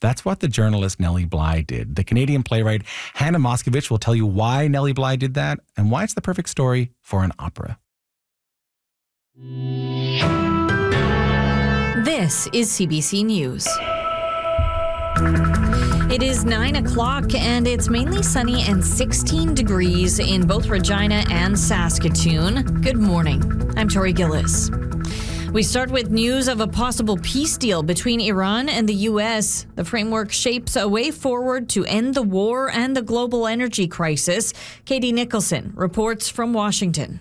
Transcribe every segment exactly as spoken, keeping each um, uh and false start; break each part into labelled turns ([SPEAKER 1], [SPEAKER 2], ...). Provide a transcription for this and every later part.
[SPEAKER 1] That's what the journalist Nellie Bly did. The Canadian playwright Hannah Moscovich will tell you why Nellie Bly did that and why it's the perfect story for an opera.
[SPEAKER 2] This is C B C News. It is nine o'clock and it's mainly sunny and sixteen degrees in both Regina and Saskatoon. Good morning. I'm Tori Gillis. We start with news of a possible peace deal between Iran and the U S. The framework shapes a way forward to end the war and the global energy crisis. Katie Nicholson reports from Washington.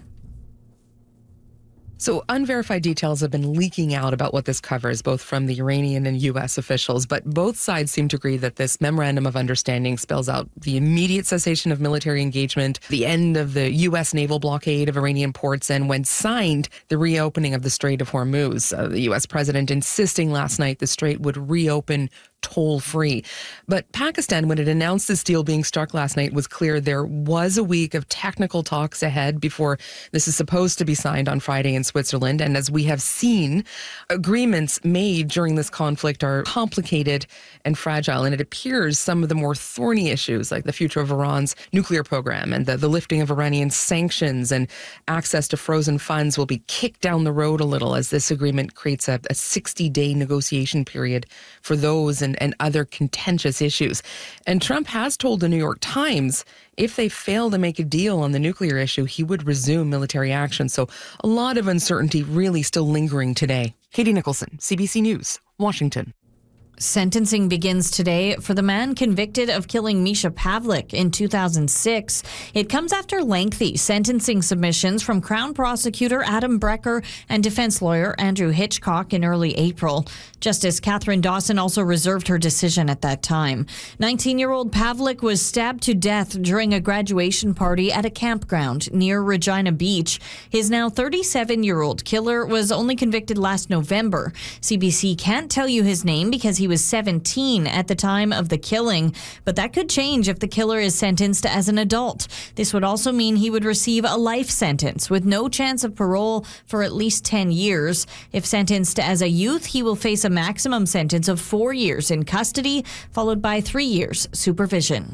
[SPEAKER 3] So unverified details have been leaking out about what this covers, both from the Iranian and U S officials, but both sides seem to agree that this memorandum of understanding spells out the immediate cessation of military engagement, the end of the U S naval blockade of Iranian ports, and when signed, the reopening of the Strait of Hormuz. Uh, the U S president insisting last night the strait would reopen toll-free. But Pakistan, when it announced this deal being struck last night, was clear there was a week of technical talks ahead before this is supposed to be signed on Friday in Switzerland. And as we have seen, agreements made during this conflict are complicated and fragile. And it appears some of the more thorny issues, like the future of Iran's nuclear program and the, the lifting of Iranian sanctions and access to frozen funds, will be kicked down the road a little as this agreement creates a sixty-day negotiation period for those and and other contentious issues. And Trump has told the New York Times if they fail to make a deal on the nuclear issue, he would resume military action. So a lot of uncertainty really still lingering today. Katie Nicholson, C B C News, Washington.
[SPEAKER 2] Sentencing begins today for the man convicted of killing Misha Pavlik in two thousand six. It comes after lengthy sentencing submissions from Crown Prosecutor Adam Brecker and defense lawyer Andrew Hitchcock in early April. Justice Catherine Dawson also reserved her decision at that time. nineteen-year-old Pavlik was stabbed to death during a graduation party at a campground near Regina Beach. His now thirty-seven-year-old killer was only convicted last November. C B C can't tell you his name because he was seventeen at the time of the killing, but that could change if the killer is sentenced as an adult. This would also mean he would receive a life sentence with no chance of parole for at least ten years. If sentenced as a youth, he will face a maximum sentence of four years in custody, followed by three years supervision.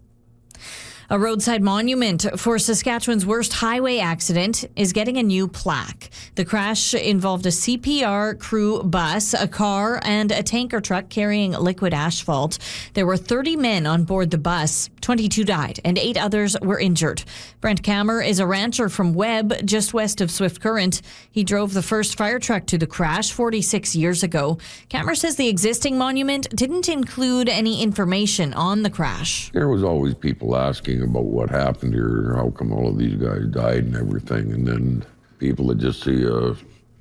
[SPEAKER 2] A roadside monument for Saskatchewan's worst highway accident is getting a new plaque. The crash involved a C P R crew bus, a car, and a tanker truck carrying liquid asphalt. There were thirty men on board the bus. twenty-two died, and eight others were injured. Brent Kammer is a rancher from Webb, just west of Swift Current. He drove the first fire truck to the crash forty-six years ago. Kammer says the existing monument didn't include any information on the crash.
[SPEAKER 4] There was always people asking about what happened here, how come all of these guys died and everything, and then people would just see a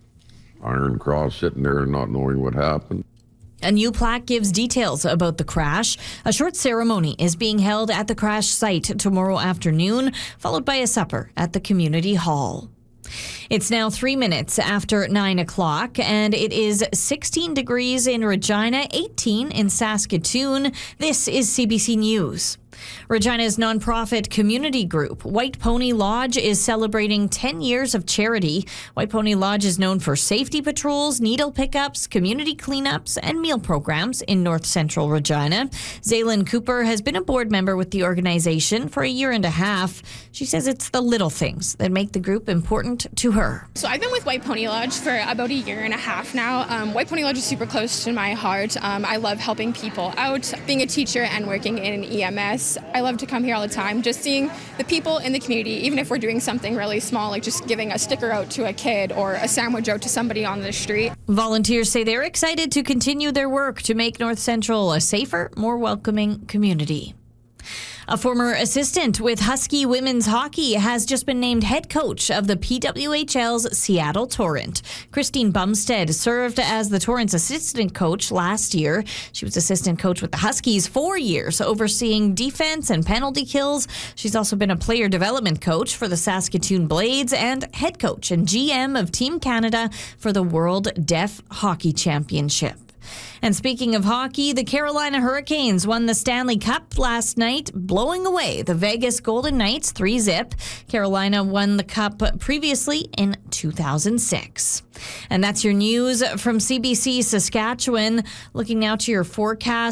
[SPEAKER 4] iron cross sitting there and not knowing what happened.
[SPEAKER 2] A new plaque gives details about the crash. A short ceremony is being held at the crash site tomorrow afternoon, followed by a supper at the community hall. It's now three minutes after nine o'clock, and it is sixteen degrees in Regina, eighteen in Saskatoon. This is C B C News. Regina's nonprofit community group, White Pony Lodge, is celebrating ten years of charity. White Pony Lodge is known for safety patrols, needle pickups, community cleanups, and meal programs in north central Regina. Zaylin Cooper has been a board member with the organization for a year and a half. She says it's the little things that make the group important to her.
[SPEAKER 5] So I've been with White Pony Lodge for about a year and a half now. Um, White Pony Lodge is super close to my heart. Um, I love helping people out. Being a teacher and working in E M S, I love to come here all the time, just seeing the people in the community, even if we're doing something really small, like just giving a sticker out to a kid or a sandwich out to somebody on the street.
[SPEAKER 2] Volunteers say they're excited to continue their work to make North Central a safer, more welcoming community. A former assistant with Husky Women's Hockey has just been named head coach of the P W H L's Seattle Torrent. Christine Bumstead served as the Torrent's assistant coach last year. She was assistant coach with the Huskies four years, overseeing defense and penalty kills. She's also been a player development coach for the Saskatoon Blades and head coach and G M of Team Canada for the World Deaf Hockey Championship. And speaking of hockey, the Carolina Hurricanes won the Stanley Cup last night, blowing away the Vegas Golden Knights three zip. Carolina won the Cup previously in two thousand six. And that's your news from C B C Saskatchewan. Looking now to your forecast.